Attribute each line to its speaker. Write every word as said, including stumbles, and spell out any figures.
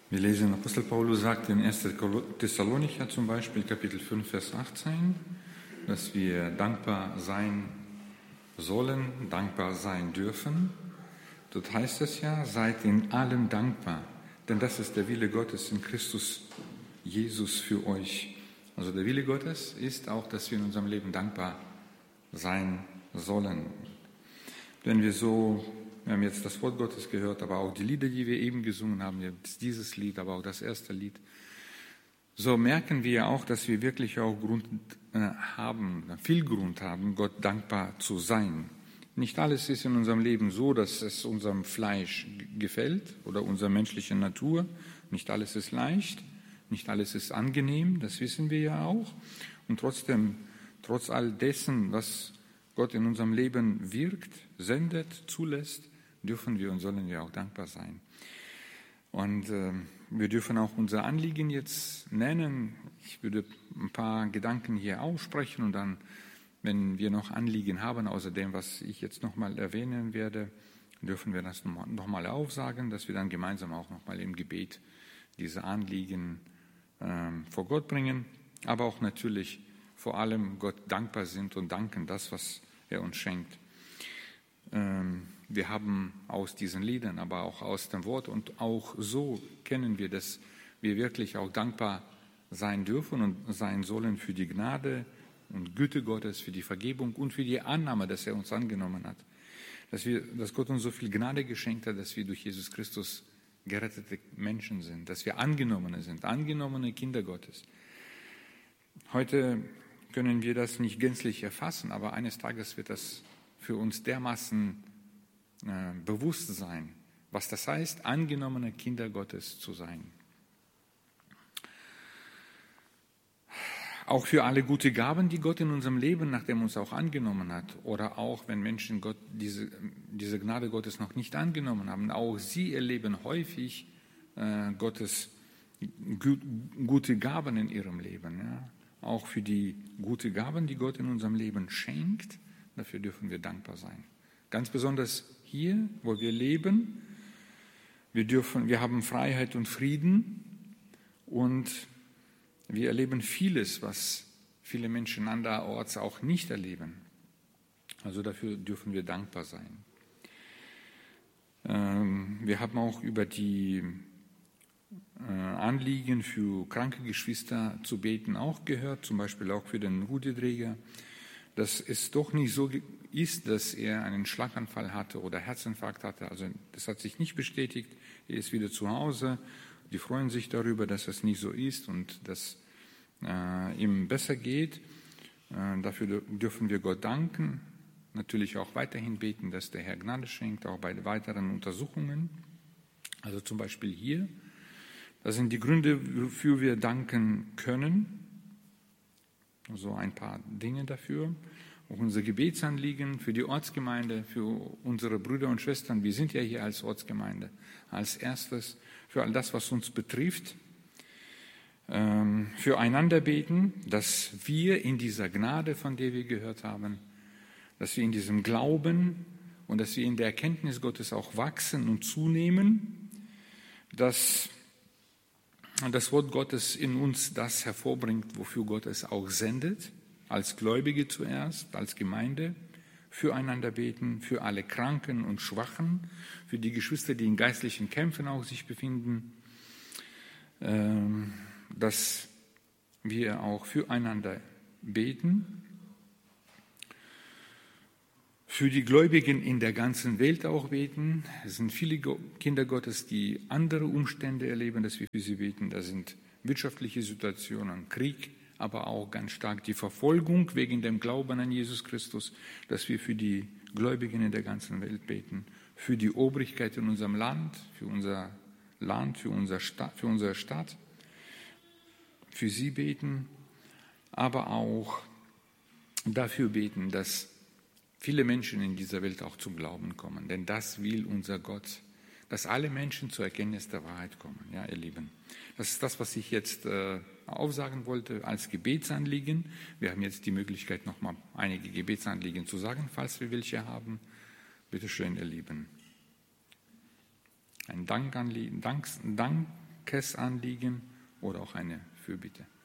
Speaker 1: Wir lesen, Apostel Paulus sagt in erster Thessalonicher zum Beispiel, Kapitel fünf, Vers achtzehn, dass wir dankbar sein sollen, dankbar sein dürfen. Dort heißt es ja, seid in allem dankbar, denn das ist der Wille Gottes in Christus Jesus für euch. Also der Wille Gottes ist auch, dass wir in unserem Leben dankbar sein sollen. Wenn wir so, wir haben jetzt das Wort Gottes gehört, aber auch die Lieder, die wir eben gesungen haben, jetzt dieses Lied, aber auch das erste Lied, so merken wir auch, dass wir wirklich auch Grund äh, haben, viel Grund haben, Gott dankbar zu sein. Nicht alles ist in unserem Leben so, dass es unserem Fleisch gefällt oder unserer menschlichen Natur. Nicht alles ist leicht, nicht alles ist angenehm, das wissen wir ja auch. Und trotzdem, trotz all dessen, was Gott in unserem Leben wirkt, sendet, zulässt, dürfen wir und sollen wir auch dankbar sein. Und äh, wir dürfen auch unser Anliegen jetzt nennen. Ich würde ein paar Gedanken hier aussprechen und dann, wenn wir noch Anliegen haben, außer dem, was ich jetzt nochmal erwähnen werde, dürfen wir das nochmal aufsagen, dass wir dann gemeinsam auch nochmal im Gebet diese Anliegen äh, vor Gott bringen, aber auch natürlich vor allem Gott dankbar sind und danken das, was er uns schenkt. Ähm, wir haben aus diesen Liedern, aber auch aus dem Wort und auch so kennen wir, dass wir wirklich auch dankbar sein dürfen und sein sollen für die Gnade und Güte Gottes, für die Vergebung und für die Annahme, dass er uns angenommen hat. Dass, wir, dass Gott uns so viel Gnade geschenkt hat, dass wir durch Jesus Christus gerettete Menschen sind, dass wir angenommene sind, angenommene Kinder Gottes. Heute können wir das nicht gänzlich erfassen, aber eines Tages wird das für uns dermaßen äh, bewusst sein, was das heißt, angenommene Kinder Gottes zu sein. Auch für alle gute Gaben, die Gott in unserem Leben, nachdem er uns auch angenommen hat, oder auch wenn Menschen Gott diese, diese Gnade Gottes noch nicht angenommen haben, auch sie erleben häufig äh, Gottes gu- gute Gaben in ihrem Leben. Ja? Auch für die gute Gaben, die Gott in unserem Leben schenkt, dafür dürfen wir dankbar sein. Ganz besonders hier, wo wir leben, wir dürfen, wir haben Freiheit und Frieden und wir erleben vieles, was viele Menschen anderorts auch nicht erleben. Also dafür dürfen wir dankbar sein. Wir haben auch über die Anliegen für kranke Geschwister zu beten auch gehört, zum Beispiel auch für den Rudi Dreger, dass es doch nicht so ist, dass er einen Schlaganfall hatte oder Herzinfarkt hatte. Also das hat sich nicht bestätigt. Er ist wieder zu Hause. Die freuen sich darüber, dass es nicht so ist und dass äh, ihm besser geht. Äh, dafür dürfen wir Gott danken. Natürlich auch weiterhin beten, dass der Herr Gnade schenkt, auch bei weiteren Untersuchungen. Also zum Beispiel hier. Das sind die Gründe, wofür wir danken können. So ein paar Dinge dafür. Auch unser Gebetsanliegen für die Ortsgemeinde, für unsere Brüder und Schwestern. Wir sind ja hier als Ortsgemeinde. Als erstes für all das, was uns betrifft. Füreinander beten, dass wir in dieser Gnade, von der wir gehört haben, dass wir in diesem Glauben und dass wir in der Erkenntnis Gottes auch wachsen und zunehmen, dass das Wort Gottes in uns das hervorbringt, wofür Gott es auch sendet, als Gläubige zuerst, als Gemeinde, füreinander beten, für alle Kranken und Schwachen, für die Geschwister, die in geistlichen Kämpfen auch sich befinden, dass wir auch füreinander beten, für die Gläubigen in der ganzen Welt auch beten. Es sind viele Kinder Gottes, die andere Umstände erleben, dass wir für sie beten. Da sind wirtschaftliche Situationen, Krieg, aber auch ganz stark die Verfolgung wegen dem Glauben an Jesus Christus, dass wir für die Gläubigen in der ganzen Welt beten, für die Obrigkeit in unserem Land, für unser Land, für, unser Stadt, für unsere Stadt, für sie beten, aber auch dafür beten, dass viele Menschen in dieser Welt auch zum Glauben kommen. Denn das will unser Gott, dass alle Menschen zur Erkenntnis der Wahrheit kommen, ja, ihr Lieben. Das ist das, was ich jetzt äh, aufsagen wollte als Gebetsanliegen. Wir haben jetzt die Möglichkeit, nochmal einige Gebetsanliegen zu sagen, falls wir welche haben. Bitte schön, ihr Lieben. Ein Dankanliegen, Dank, Dank Dankesanliegen oder auch eine Fürbitte.